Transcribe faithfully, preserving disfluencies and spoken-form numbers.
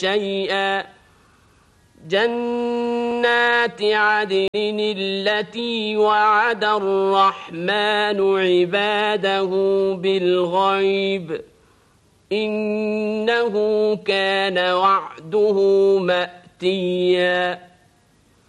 شيئا جنات عدن التي وعد الرحمن عباده بالغيب إنه كان وعده مأتيا